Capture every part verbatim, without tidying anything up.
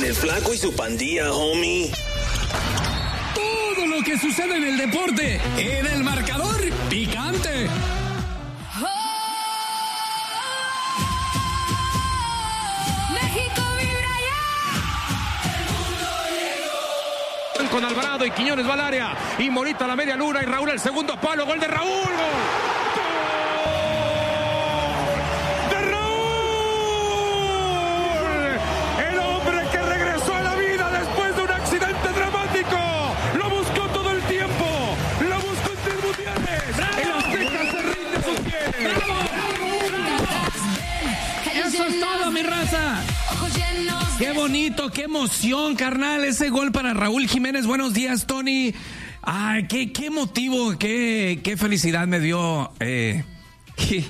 Con el Flaco y su pandilla, homie. Todo lo que sucede en el deporte, en el marcador picante. México vibra ya. Con Alvarado y Quiñones va al área. Y Morita a la media luna y Raúl al segundo palo. Gol de Raúl. ¡Gol! Eso es todo, mi raza. Qué bonito, qué emoción, carnal. Ese gol para Raúl Jiménez. Buenos días, Tony. Ay, qué, qué motivo, qué, qué felicidad me dio. Eh, qué,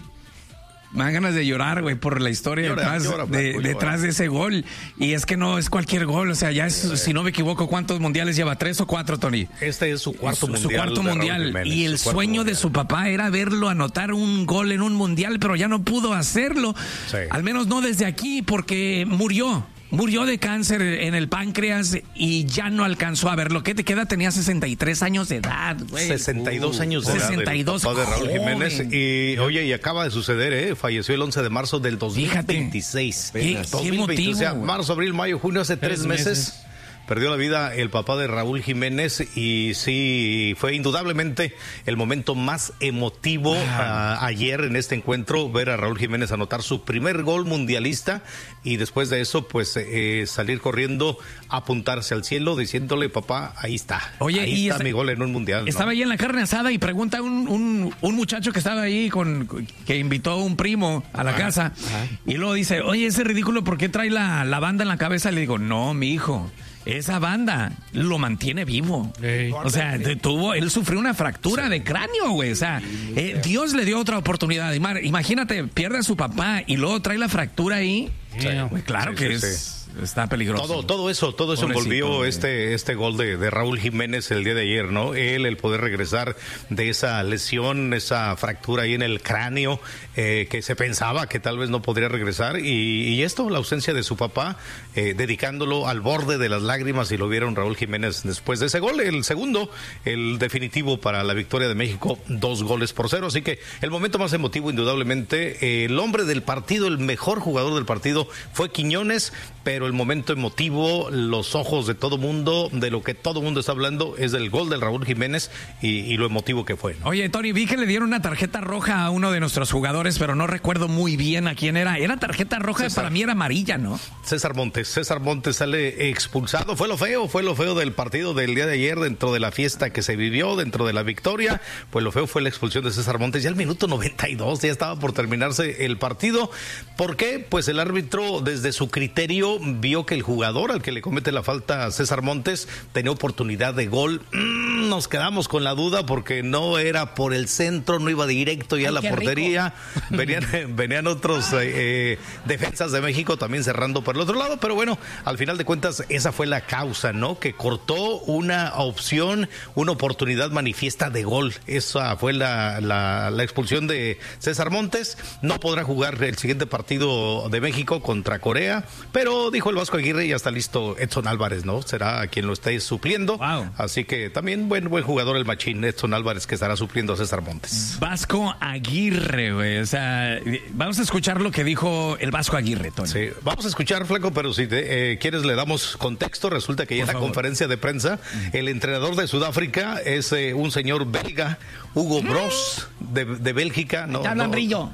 me dan ganas de llorar, güey, por la historia llora, detrás, llora, de, Paco, detrás de ese gol. Y es que no es cualquier gol, o sea, ya es, sí, si no me equivoco, ¿cuántos mundiales lleva? ¿Tres o cuatro, Tony? Este es su cuarto su, mundial. Su cuarto mundial. Jiménez, y el sueño mundial de su papá era verlo anotar un gol en un mundial, pero ya no pudo hacerlo. Sí. Al menos no desde aquí, porque murió. Murió de cáncer en el páncreas y ya no alcanzó a verlo. ¿Qué te queda? Tenía sesenta y tres años de edad, güey. sesenta y dos uh, años de sesenta y dos, edad. sesenta y dos, de Raúl Jiménez. Y oye, y acaba de suceder, ¿eh? Falleció el once de marzo del dos mil veintiséis. Fíjate, ¿qué, qué motivo? O sea, marzo, abril, mayo, junio, hace tres, tres meses. meses. Perdió la vida el papá de Raúl Jiménez y sí, fue indudablemente el momento más emotivo ah. uh, ayer en este encuentro, ver a Raúl Jiménez anotar su primer gol mundialista y después de eso, pues eh, salir corriendo, apuntarse al cielo diciéndole, papá, ahí está, Oye, ahí y está está, mi gol en un mundial. Estaba ¿no? ahí en la carne asada y pregunta un, un, un muchacho que estaba ahí, con que invitó a un primo a la ah. casa ah. y luego dice, oye, ese ridículo, ¿por qué trae la, la banda en la cabeza? Le digo, no, mi hijo. Esa banda lo mantiene vivo. Hey. O sea, tuvo, él sufrió una fractura sí. de cráneo, güey. O sea, eh, Dios le dio otra oportunidad. Imagínate, pierde a su papá y luego trae la fractura ahí. Sí. Pues claro sí, que sí, es... Sí. Está peligroso. Todo, todo eso, todo eso envolvió este, este gol de, de Raúl Jiménez el día de ayer, ¿no? Él, el poder regresar de esa lesión, esa fractura ahí en el cráneo, eh, que se pensaba que tal vez no podría regresar, y, y esto, la ausencia de su papá, eh, dedicándolo al borde de las lágrimas, y lo vieron Raúl Jiménez después de ese gol, el segundo, el definitivo para la victoria de México, dos goles por cero, así que el momento más emotivo, indudablemente, eh, el hombre del partido, el mejor jugador del partido fue Quiñones, pero el momento emotivo, los ojos de todo mundo, de lo que todo mundo está hablando, es del gol del Raúl Jiménez y, y lo emotivo que fue, ¿no? Oye, Tony, vi que le dieron una tarjeta roja a uno de nuestros jugadores, pero no recuerdo muy bien a quién era. Era tarjeta roja, César. Para mí era amarilla, ¿no? César Montes. César Montes sale expulsado. Fue lo feo, fue lo feo del partido del día de ayer, dentro de la fiesta que se vivió, dentro de la victoria. Pues lo feo fue la expulsión de César Montes. Ya al minuto noventa y dos, ya estaba por terminarse el partido. ¿Por qué? Pues el árbitro, desde su criterio, vio que el jugador al que le comete la falta a César Montes tenía oportunidad de gol. Mm, nos quedamos con la duda porque no era por el centro, no iba directo ya a la portería. Venían, venían otros eh, eh, defensas de México también cerrando por el otro lado, pero bueno, al final de cuentas esa fue la causa, ¿no? Que cortó una opción, una oportunidad manifiesta de gol. Esa fue la, la, la expulsión de César Montes. No podrá jugar el siguiente partido de México contra Corea, pero dijo el Vasco Aguirre, ya está listo Edson Álvarez, ¿no? Será quien lo esté supliendo. Wow. Así que también buen, buen jugador el machín, Edson Álvarez, que estará supliendo a César Montes. Vasco Aguirre, güey. O sea, vamos a escuchar lo que dijo el Vasco Aguirre, Tony. Sí, vamos a escuchar, Flaco, pero si te, eh, quieres le damos contexto. Resulta que ya en la conferencia de prensa, el entrenador de Sudáfrica es eh, un señor belga, Hugo Broos, de, de Bélgica. No, te hablan no. brillo.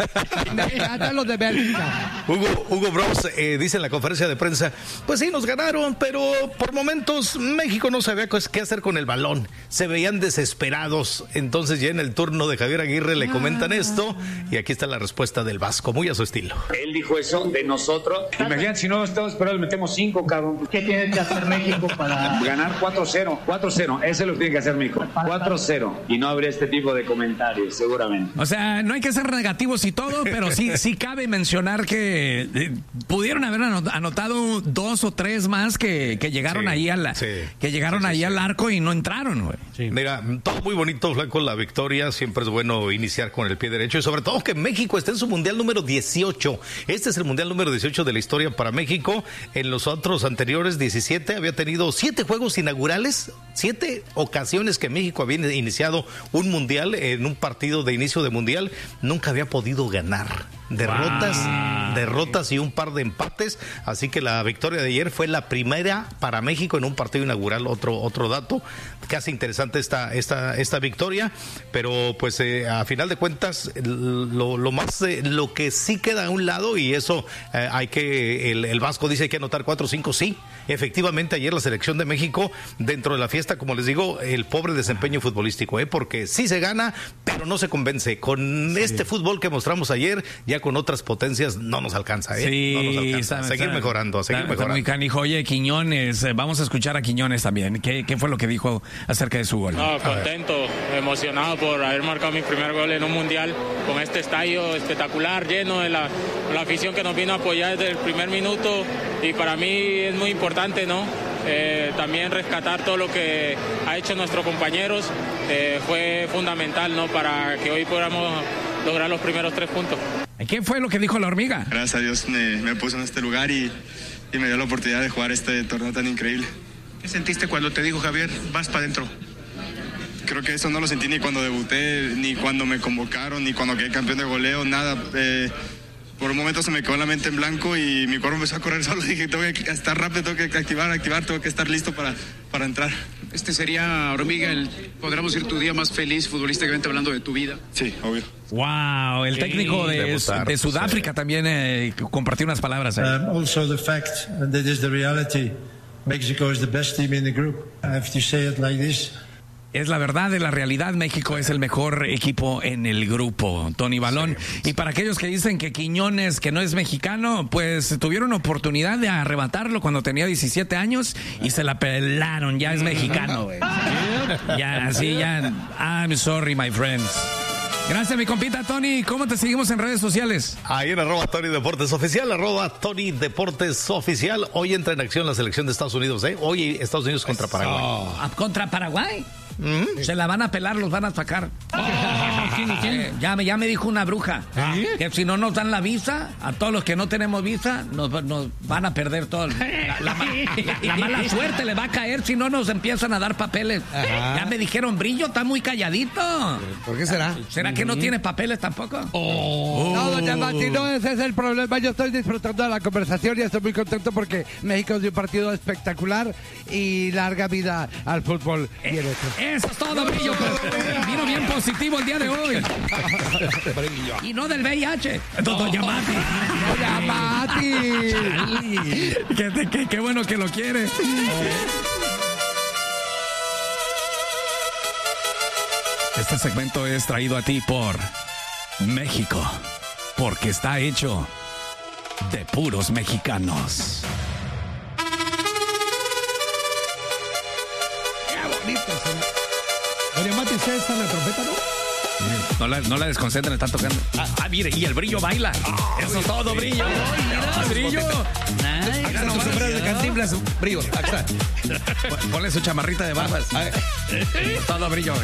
Los de Bélgica. Hugo, Hugo Broos eh, dice en la conferencia de prensa, pues sí, nos ganaron, pero por momentos México no sabía qué hacer con el balón. Se veían desesperados. Entonces ya en el turno de Javier Aguirre le comentan esto y aquí está la respuesta del Vasco, muy a su estilo. Él dijo eso de nosotros. Imagínate, si no estamos esperados, metemos cinco, cabrón. ¿Qué tiene que hacer México para ganar cuatro cero? cuatro cero, eso es lo que tiene que hacer México. cuatro cero. Y no habría este tipo de comentarios, seguramente. O sea, no hay que ser negativo y todo, pero sí, sí cabe mencionar que eh, pudieron haber anotado dos o tres más que, que llegaron sí, ahí, a la, sí. que llegaron sí, sí, ahí sí. al arco y no entraron, güey. Sí. Mira, todo muy bonito, Flaco, la victoria. Siempre es bueno iniciar con el pie derecho y sobre todo que México esté en su mundial número dieciocho. Este es el mundial número dieciocho de la historia para México. En los otros anteriores, diecisiete, había tenido siete juegos inaugurales, siete ocasiones que México había iniciado un mundial en un partido de inicio de mundial. Nunca había podido ganar. Derrotas, wow. derrotas y un par de empates, así que la victoria de ayer fue la primera para México en un partido inaugural. Otro otro dato que hace interesante esta esta esta victoria, pero pues eh, a final de cuentas lo, lo más eh, lo que sí queda a un lado, y eso eh, hay que el, el Vasco dice que hay que anotar cuatro o cinco. Sí, efectivamente ayer la selección de México dentro de la fiesta, como les digo, el pobre desempeño futbolístico, eh, porque sí se gana, pero no se convence con sí. este fútbol que mostramos ayer. Ya con otras potencias no nos alcanza, ¿eh? Sí, no nos alcanza. Está, seguir está, mejorando, a seguir está, mejorando. Está muy canijo. Oye, Quiñones, eh, vamos a escuchar a Quiñones también. ¿Qué, ¿Qué fue lo que dijo acerca de su gol? No, contento, emocionado por haber marcado mi primer gol en un mundial con este estadio espectacular, lleno de la, la afición que nos vino a apoyar desde el primer minuto, y para mí es muy importante, ¿no? Eh, también rescatar todo lo que ha hecho nuestros compañeros, eh, fue fundamental, ¿no? Para que hoy podamos lograr los primeros tres puntos. ¿Qué fue lo que dijo la hormiga? Gracias a Dios me, me puso en este lugar y, y me dio la oportunidad de jugar este torneo tan increíble. ¿Qué sentiste cuando te dijo Javier, vas para adentro? Creo que eso no lo sentí ni cuando debuté, ni cuando me convocaron, ni cuando quedé campeón de goleo, nada. Eh, por un momento se me quedó la mente en blanco y mi cuerpo empezó a correr solo. Dije, tengo que estar rápido, tengo que activar, activar, tengo que estar listo para, para entrar. Este sería, hormiga, el, podríamos decir, tu día más feliz futbolísticamente hablando de tu vida. Sí, obvio. Wow, el técnico de, debutar, de Sudáfrica sí. también eh, compartió unas palabras. Um, also the fact, and that is the reality, Mexico is the best team in the group. I have to say it like this. Es la verdad de la realidad, México es el mejor equipo en el grupo, Tony Balón. Sí. Y para aquellos que dicen que Quiñones, que no es mexicano, pues tuvieron oportunidad de arrebatarlo cuando tenía diecisiete años y se la pelaron, ya es mexicano, güey. Ya, así, ya, I'm sorry, my friends. Gracias, mi compita Tony. ¿Cómo te seguimos en redes sociales? Ahí en arroba Tony Deportes Oficial, arroba Tony Deportes Oficial. Hoy entra en acción la selección de Estados Unidos, ¿eh? Hoy Estados Unidos contra Paraguay. Oh. ¿Contra Paraguay? ¿Mm? Se la van a pelar, los van a sacar. Oh, ¿quién, quién? Eh, ya, ya me dijo una bruja, ¿sí? Que si no nos dan la visa, a todos los que no tenemos visa, nos, nos van a perder todo. La, la, la, la mala suerte le va a caer si no nos empiezan a dar papeles. Ajá. Ya me dijeron, Brillo está muy calladito. ¿Por qué será? ¿Será que no tiene papeles tampoco? Oh. No, doña Mati, no, ese es el problema. Yo estoy disfrutando de la conversación y estoy muy contento porque México dio un partido espectacular y larga vida al fútbol. Eh, eso es todo, Brillo. Vino bien positivo el día de hoy. Y no del V I H. Doña Mati. Doña Mati. Qué, qué, qué bueno que lo quiere. Este segmento es traído a ti por México, porque está hecho de puros mexicanos. Qué bonito. Oye, Mati, ¿usted está en la trompeta, no? No la, no la desconcentren, están tocando. Ah, ah, mire, y el Brillo baila. Oh, eso es todo, Brillo. Oh, mira, Brillo. Ay, mira nomás. De Cantinflas, Brillo. Ponle su chamarrita de barbas. Todo, Brillo.